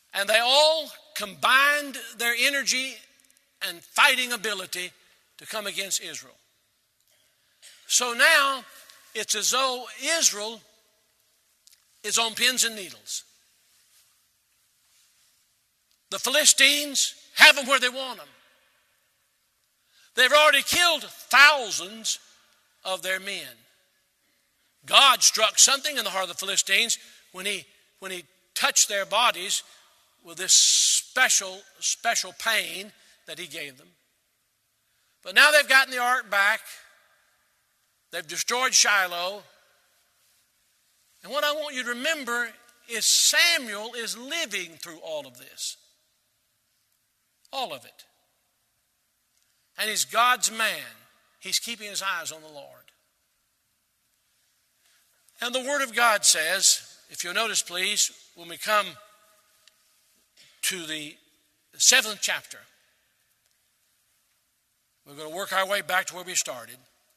And they all combined their energy and fighting ability to come against Israel. So now it's as though Israel is on pins and needles. The Philistines have them where they want them. They've already killed thousands of their men. God struck something in the heart of the Philistines when he touched their bodies with this special pain that he gave them. But now they've gotten the ark back. They've destroyed Shiloh. And what I want you to remember is Samuel is living through all of this. All of it. And he's God's man. He's keeping his eyes on the Lord. And the Word of God says, if you'll notice please, when we come to the 7th chapter, we're going to work our way back to where we started.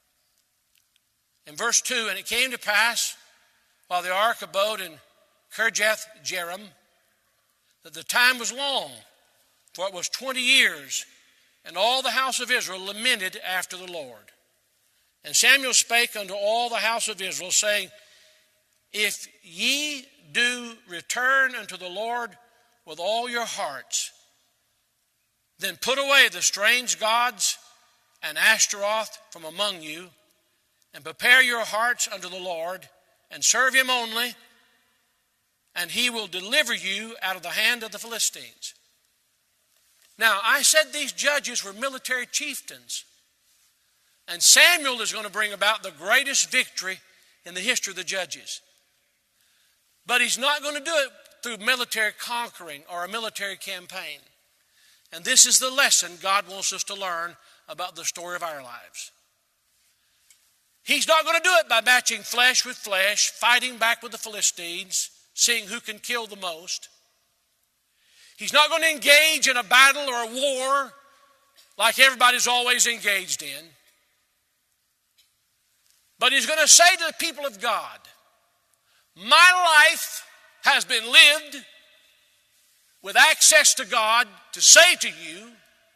In verse 2, and it came to pass, while the ark abode in Kirjath Jearim, that the time was long, for it was 20 years, and all the house of Israel lamented after the Lord. And Samuel spake unto all the house of Israel, saying, if ye do return unto the Lord with all your hearts, then put away the strange gods and Ashtaroth from among you, and prepare your hearts unto the Lord, and serve him only, and he will deliver you out of the hand of the Philistines. Now, I said these judges were military chieftains, and Samuel is going to bring about the greatest victory in the history of the judges. But he's not going to do it through military conquering or a military campaign. And this is the lesson God wants us to learn about the story of our lives. He's not going to do it by matching flesh with flesh, fighting back with the Philistines, seeing who can kill the most. He's not going to engage in a battle or a war like everybody's always engaged in. But he's going to say to the people of God, my life has been lived with access to God to say to you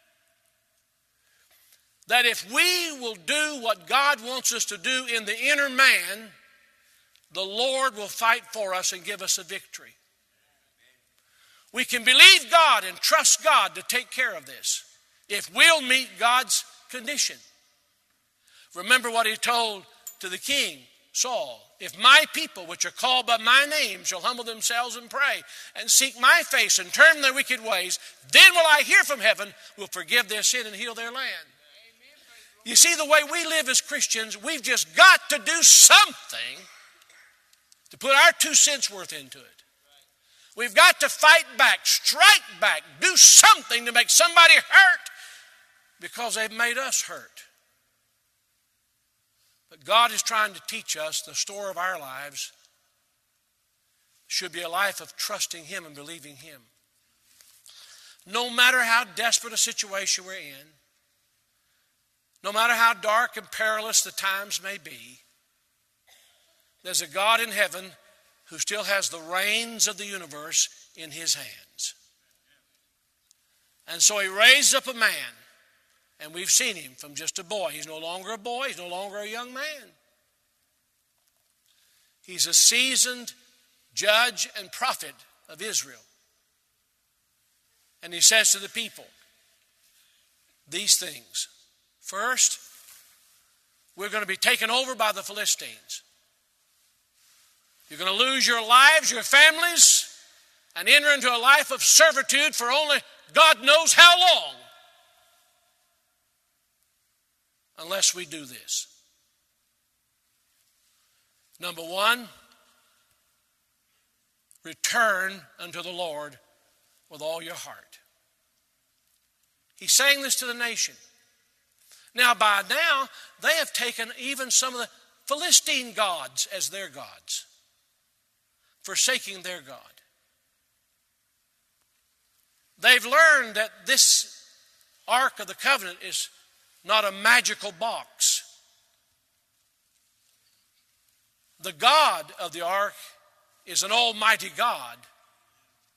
that if we will do what God wants us to do in the inner man, the Lord will fight for us and give us a victory. We can believe God and trust God to take care of this if we'll meet God's condition. Remember what he told to the king, Saul. If my people, which are called by my name, shall humble themselves and pray and seek my face and turn from their wicked ways, then will I hear from heaven, will forgive their sin and heal their land. You see, the way we live as Christians, we've just got to do something to put our 2 cents worth into it. We've got to fight back, strike back, do something to make somebody hurt because they've made us hurt. But God is trying to teach us the story of our lives should be a life of trusting him and believing him. No matter how desperate a situation we're in, no matter how dark and perilous the times may be, there's a God in heaven who still has the reins of the universe in his hands. And so he raised up a man, and we've seen him from just a boy. He's no longer a boy. He's no longer a young man. He's a seasoned judge and prophet of Israel. And he says to the people these things. First, we're going to be taken over by the Philistines. You're going to lose your lives, your families, and enter into a life of servitude for only God knows how long. Unless we do this. Number one, return unto the Lord with all your heart. He's saying this to the nation. Now, by now, they have taken even some of the Philistine gods as their gods, forsaking their God. They've learned that this Ark of the Covenant is not a magical box. The God of the Ark is an almighty God